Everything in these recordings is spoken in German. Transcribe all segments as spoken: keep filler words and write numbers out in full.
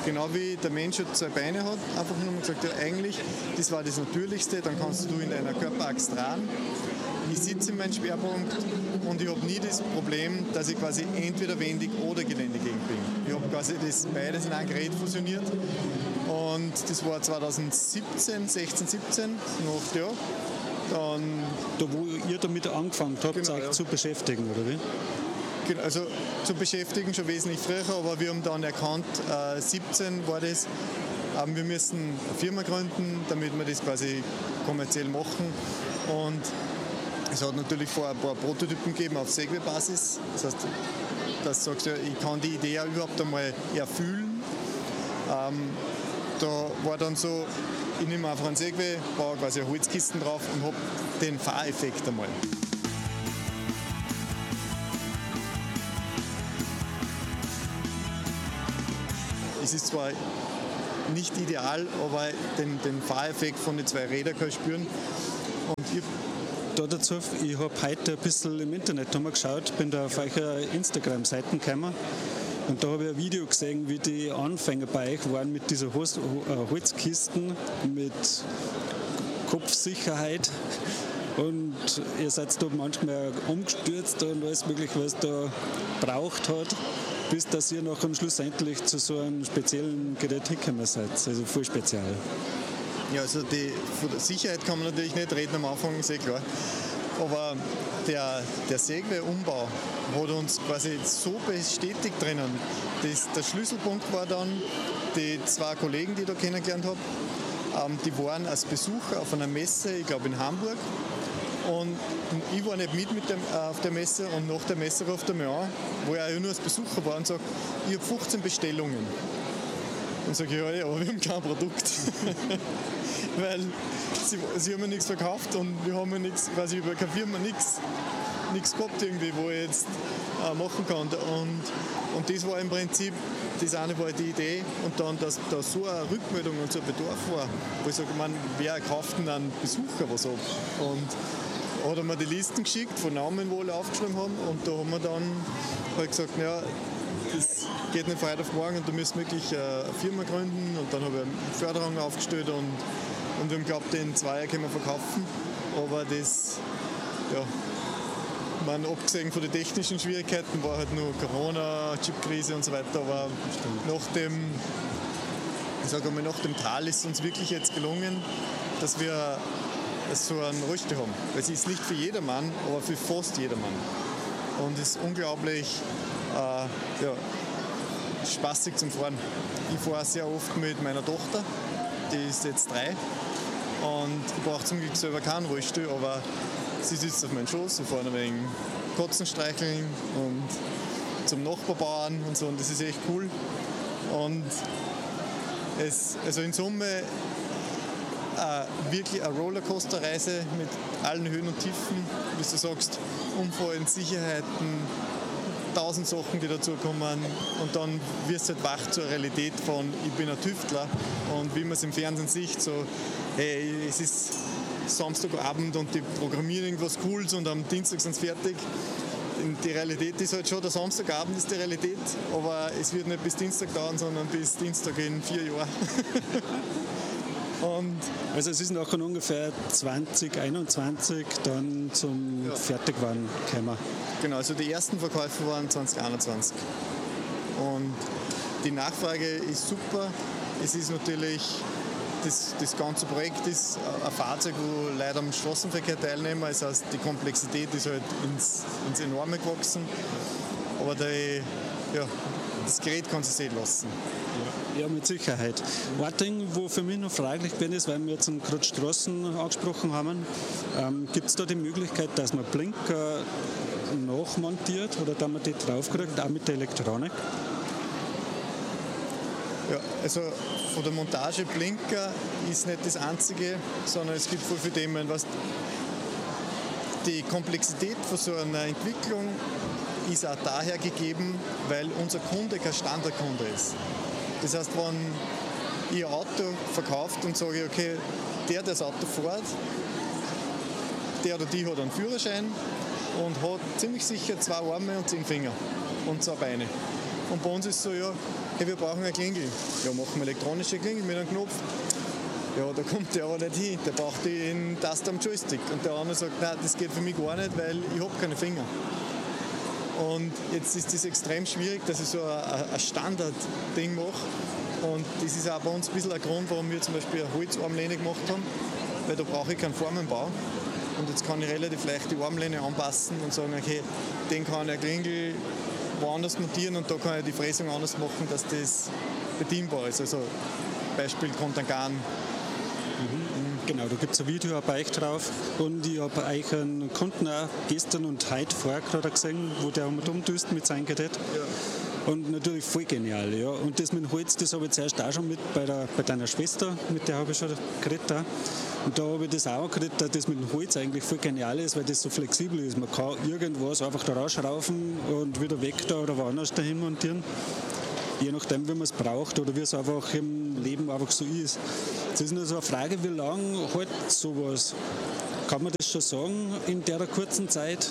Genau wie der Mensch halt zwei Beine hat, einfach nur mal gesagt, ja, eigentlich, das war das Natürlichste, dann kannst du in deiner Körperachse drehen. Ich sitze in meinem Schwerpunkt und ich habe nie das Problem, dass ich quasi entweder wendig oder geländegängig bin. Ich habe quasi das beides in ein Gerät fusioniert und das war zwanzig siebzehn, sechzehn, siebzehn, noch ja. Dann, da wo ihr damit angefangen habt, genau, euch ja. zu beschäftigen, oder wie? Also zu beschäftigen schon wesentlich früher, aber wir haben dann erkannt, äh, siebzehn war das, äh, wir müssen eine Firma gründen, damit wir das quasi kommerziell machen. Und es hat natürlich vorher ein paar Prototypen gegeben auf Segway-Basis. Das heißt, dass du sagst, ja, ich kann die Idee auch überhaupt einmal erfüllen. Ähm, da war dann so, ich nehme einfach einen Segway, baue quasi eine Holzkisten drauf und habe den Fahreffekt einmal. Es ist zwar nicht ideal, aber den, den Fahreffekt von den zwei Rädern kann ich spüren. Und ich da dazu, ich habe heute ein bisschen im Internet mal geschaut, bin da auf eure Instagram-Seiten gekommen und da habe ich ein Video gesehen, wie die Anfänger bei euch waren mit dieser Holz, Holzkisten, mit Kopfsicherheit und ihr seid da manchmal umgestürzt und alles mögliche, was da braucht hat, bis dass ihr noch am Schluss endlich zu so einem speziellen Gerät hingekommen seid, also voll spezial. Ja, also die, von der Sicherheit kann man natürlich nicht reden am Anfang, ist eh klar. Aber der, der Segway-Umbau hat uns quasi so bestätigt drinnen. Das, der Schlüsselpunkt war dann, die zwei Kollegen, die ich da kennengelernt habe, ähm, die waren als Besucher auf einer Messe, ich glaube in Hamburg. Und ich war nicht mit, mit dem, äh, auf der Messe und nach der Messe ruft er mich an, wo er ja nur als Besucher war und sagt, ich habe fünfzehn Bestellungen. Und sage ich, ja, ja, aber wir haben kein Produkt. Weil sie, sie haben mir nichts verkauft und wir haben ja nichts, quasi über keine Firma nichts, nichts gehabt irgendwie, wo ich jetzt äh, machen kann. Und, und das war im Prinzip, das eine war die Idee und dann, dass da so eine Rückmeldung und so ein Bedarf war, wo ich sage, man, wer kauft denn einen Besucher was ab? Und hat er mir die Listen geschickt von Namen, wo alle aufgeschrieben haben und da haben wir dann halt gesagt, ja, das geht nicht von heute auf morgen und du musst wirklich eine Firma gründen und dann habe ich einen Förderung aufgestellt und, und wir haben geglaubt, den Zweier können wir verkaufen, aber das, ja, man, abgesehen von den technischen Schwierigkeiten war halt nur Corona, Chipkrise und so weiter, aber nach dem, ich sage mal, nach dem Tal ist es uns wirklich jetzt gelungen, dass wir so einen Rollstuhl haben. Es ist nicht für jedermann, aber für fast jedermann. Und es ist unglaublich äh, ja, spaßig zum Fahren. Ich fahre sehr oft mit meiner Tochter, die ist jetzt drei. Und ich brauche zum Glück selber keinen Rollstuhl, aber sie sitzt auf meinem Schoß, wir fahren ein wenig Katzen streicheln und zum Nachbarbauern und so. Und das ist echt cool. Und es, also in Summe äh, wirklich eine Rollercoaster-Reise mit allen Höhen und Tiefen, wie du sagst, Unfallen, Sicherheiten, tausend Sachen, die dazukommen und dann wirst du halt wach zur Realität von, ich bin ein Tüftler und wie man es im Fernsehen sieht, so, hey, es ist Samstagabend und die programmieren irgendwas Cooles und am Dienstag sind sie fertig. Die Realität ist halt schon, der Samstagabend ist die Realität, aber es wird nicht bis Dienstag dauern, sondern bis Dienstag in vier Jahren. Und also es ist nachher ungefähr zwanzig einundzwanzig dann zum ja. Fertigwerden gekommen. Genau, also die ersten Verkäufe waren zwanzig einundzwanzig. Und die Nachfrage ist super. Es ist natürlich, das, das ganze Projekt ist ein Fahrzeug, wo Leute am Straßenverkehr teilnehmen. Das heißt, die Komplexität ist halt ins, ins Enorme gewachsen. Aber die, ja, das Gerät kann sich sehen lassen. Ja, mit Sicherheit. Ein Ding, wo für mich noch fraglich bin, ist, weil wir jetzt gerade Straßen angesprochen haben, ähm, gibt es da die Möglichkeit, dass man Blinker nachmontiert oder dass man die draufkriegt, auch mit der Elektronik? Ja, also von der Montage Blinker ist nicht das Einzige, sondern es gibt voll viele Themen. Was die Komplexität von so einer Entwicklung ist auch daher gegeben, weil unser Kunde kein Standardkunde ist. Das heißt, wenn ich ein Auto verkauft und sage, okay, der, der das Auto fährt, der oder die hat einen Führerschein und hat ziemlich sicher zwei Arme und zehn Finger und zwei Beine. Und bei uns ist es so, ja, hey, wir brauchen eine Klingel. Ja, machen wir elektronische Klingel mit einem Knopf. Ja, da kommt der aber nicht hin, der braucht den Taster am Joystick. Und der andere sagt, nein, das geht für mich gar nicht, weil ich habe keine Finger. Und jetzt ist es extrem schwierig, dass ich so ein, ein Standard-Ding mache. Und das ist auch bei uns ein bisschen ein Grund, warum wir zum Beispiel eine Holzarmlehne gemacht haben, weil da brauche ich keinen Formenbau. Und jetzt kann ich relativ leicht die Armlehne anpassen und sagen, okay, den kann ich eine Klingel woanders montieren und da kann ich die Fräsung anders machen, dass das bedienbar ist. Also Beispiel Kontergan. Genau, da gibt es ein Video bei euch drauf und ich habe euch einen Kunden auch gestern und heute vorher gerade gesehen, wo der einmal umdüst mit seinem Gerät. Ja. Und natürlich voll genial. Ja. Und das mit dem Holz, das habe ich zuerst auch schon mit bei, der, bei deiner Schwester, mit der habe ich schon geredet. Auch. Und da habe ich das auch geredet, dass das mit dem Holz eigentlich voll genial ist, weil das so flexibel ist. Man kann irgendwas einfach da rausschrauben und wieder weg da oder woanders dahin montieren. Je nachdem, wie man es braucht oder wie es einfach im Leben einfach so ist. Es ist nur so eine Frage, wie lange hält sowas? Kann man das schon sagen in der kurzen Zeit?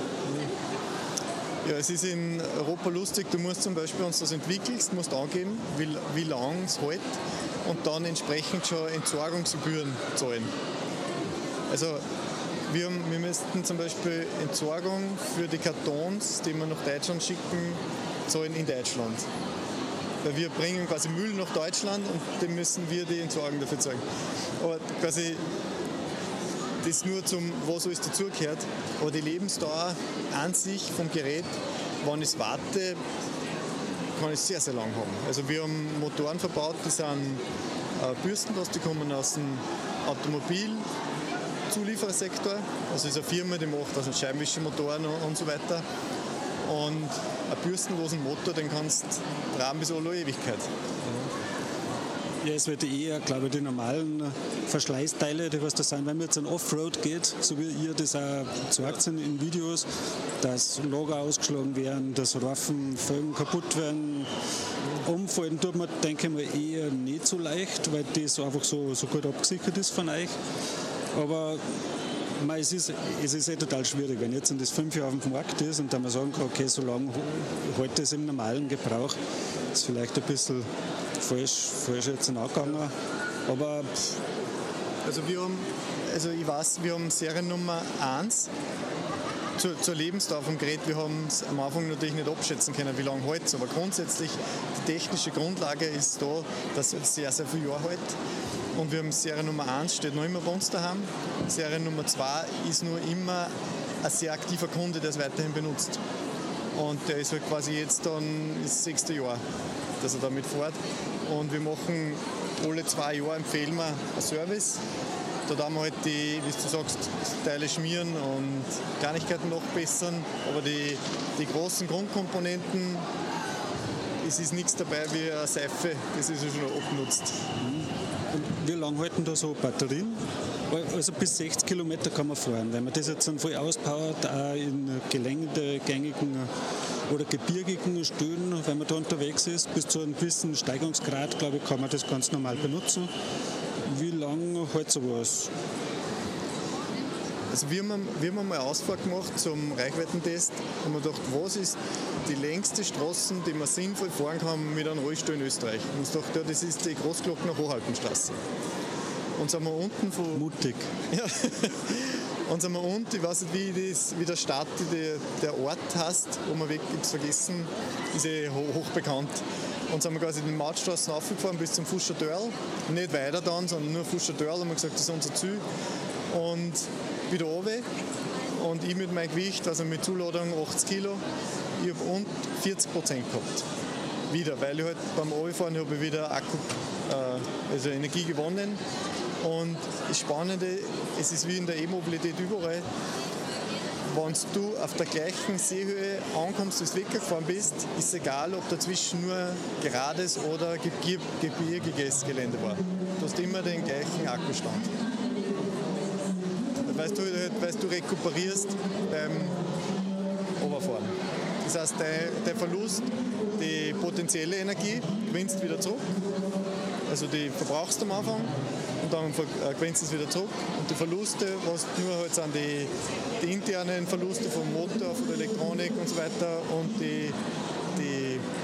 Ja, es ist in Europa lustig, du musst zum Beispiel, wenn du das entwickelst, musst angeben, wie, wie lange es hält und dann entsprechend schon Entsorgungsgebühren zahlen. Also wir, haben, wir müssten zum Beispiel Entsorgung für die Kartons, die wir nach Deutschland schicken, zahlen in Deutschland. Weil wir bringen quasi Müll nach Deutschland und dem müssen wir die Entsorgung dafür zahlen. Aber quasi das nur zum, was alles dazugehört. Aber die Lebensdauer an sich vom Gerät, wenn ich es warte, kann ich sehr, sehr lang haben. Also wir haben Motoren verbaut, die sind äh, Bürstenlos, die kommen aus dem Automobilzulieferersektor. Also es ist eine Firma, die macht also Scheibenwischermotoren und, und so weiter. Und einen bürstenlosen Motor, den kannst du tragen bis alle Ewigkeit. Ja, es wird eher, glaube ich, die normalen Verschleißteile, die was da sind, wenn man jetzt an Offroad geht, so wie ihr das auch zeigt in Videos, dass Lager ausgeschlagen werden, dass Reifen, Felgen kaputt werden. Umfallen tut man, denke ich mal, eher nicht so leicht, weil das einfach so, so gut abgesichert ist von euch. Aber Es ist, es ist eh total schwierig, wenn jetzt das fünf Jahre auf dem Markt ist und dann man sagen kann, okay, so lange hält es im normalen Gebrauch, ist vielleicht ein bisschen falsch, falsch jetzt angegangen. Aber also wir haben, also ich weiß, wir haben Seriennummer eins zur, zur Lebensdauer vom Gerät. Wir haben es am Anfang natürlich nicht abschätzen können, wie lange hält es, aber grundsätzlich die technische Grundlage ist da, dass es sehr, sehr viele Jahre hält. Und wir haben Serie Nummer eins, steht noch immer bei uns daheim. Serie Nummer zwei ist nur immer ein sehr aktiver Kunde, der es weiterhin benutzt. Und der ist halt quasi jetzt dann das sechste Jahr, dass er damit fährt. Und wir machen alle zwei Jahre, empfehlen wir einen Service. Da tun wir halt die, wie du sagst, Teile schmieren und Kleinigkeiten nachbessern. Aber die, die großen Grundkomponenten, es ist nichts dabei wie eine Seife, das ist ja schon abgenutzt. Und wie lange halten da so Batterien? Also bis sechzig Kilometer kann man fahren. Wenn man das jetzt dann voll auspowert, auch in geländegängigen oder gebirgigen Stellen, wenn man da unterwegs ist, bis zu einem gewissen Steigungsgrad, glaube ich, kann man das ganz normal benutzen. Wie lange hält sowas? Also wir haben, wir haben mal eine Ausfahrt gemacht zum Reichweitentest und haben gedacht, was ist die längste Straße, die man sinnvoll fahren kann mit einem Rollstuhl in Österreich? Und ich dachte, ja, das ist die Großglockner Hochhaltenstraße. Und sind wir unten von... Mutig. Ja. Und sind wir unten, ich weiß nicht, wie, das, wie der Stadt, die, der Ort heißt, wo man weg gibt, vergessen, ist eh hochbekannt. Und sind wir quasi den Mautstraßen aufgefahren bis zum Fuscher Dörl. Nicht weiter dann, sondern nur Fuscher Dörl. Und haben gesagt, das ist unser Ziel. Und wieder runter. Und ich mit meinem Gewicht, also mit Zuladung achtzig Kilo, ich habe und vierzig Prozent gehabt. Wieder, weil ich halt beim Runterfahren habe ich wieder Akku, äh, also Energie gewonnen. Und das Spannende, es ist wie in der E-Mobilität überall, wenn du auf der gleichen Seehöhe ankommst, als du weggefahren bist, ist es egal, ob dazwischen nur gerades oder gebir- gebirgiges Gelände war. Du hast immer den gleichen Akkustand. Weil du, weil du rekuperierst beim Oberfahren. Das heißt, dein, dein Verlust, die potenzielle Energie, gewinnst wieder zurück. Also die verbrauchst du am Anfang und dann gewinnst du es wieder zurück. Und die Verluste, was nur halt sind die, die internen Verluste vom Motor, von der Elektronik und so weiter und die, die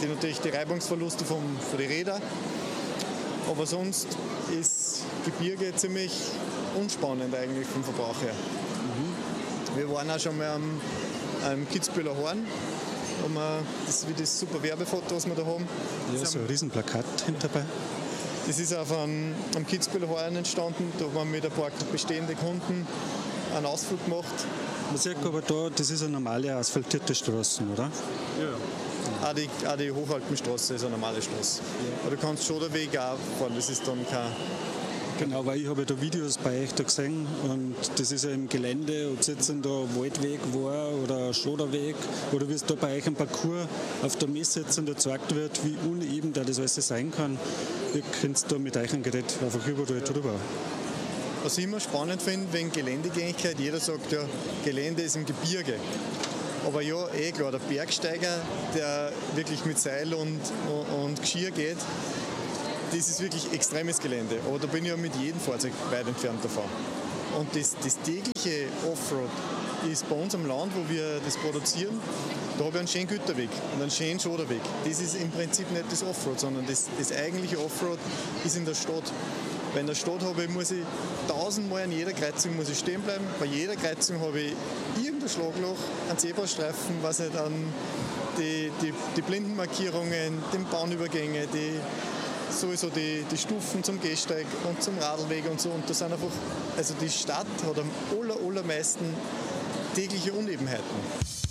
die natürlich die Reibungsverluste vom, von den Rädern. Aber sonst ist Gebirge ziemlich unspannend eigentlich vom Verbrauch her. Mhm. Wir waren auch schon mal am, am Kitzbüheler Horn. Und wir, das ist wie das super Werbefoto, was wir da haben. Ja, so ein Riesenplakat hinterbei. Das ist auf einem, am Kitzbüheler Horn entstanden. Da haben wir mit ein paar bestehenden Kunden einen Ausflug gemacht. Man sieht aber da, das ist eine normale asphaltierte Straße, oder? Ja. Auch die, auch die Hochalpenstraße ist eine normale Straße. Ja. Aber du kannst schon den Weg auch fahren, das ist dann kein... Genau, weil ich habe ja da Videos bei euch da gesehen und das ist ja im Gelände, ob es jetzt da Waldweg war oder Schoderweg oder wie es da bei euch im Parcours auf der Messe jetzt gezeigt wird, wie uneben da das alles sein kann. Ihr könnt da mit euch ein Gerät einfach überall ja. drüber. Was ich immer spannend finde, wegen Geländegängigkeit, jeder sagt ja, Gelände ist im Gebirge. Aber ja, eh klar, der Bergsteiger, der wirklich mit Seil und, und, und Geschirr geht, das ist wirklich extremes Gelände. Aber da bin ich ja mit jedem Fahrzeug weit entfernt davon. Und das, das tägliche Offroad ist bei uns am Land, wo wir das produzieren, da habe ich einen schönen Güterweg und einen schönen Schoderweg. Das ist im Prinzip nicht das Offroad, sondern das, das eigentliche Offroad ist in der Stadt. Weil in der Stadt habe ich, muss ich tausendmal an jeder Kreuzung muss ich stehen bleiben. Bei jeder Kreuzung habe ich irgendein Schlagloch, einen Zebrastreifen, was nicht an die, die, die Blindenmarkierungen, die Bahnübergänge, die sowieso die, die Stufen zum Gehsteig und zum Radlweg und so. Und das sind einfach, also die Stadt hat am aller, allermeisten tägliche Unebenheiten.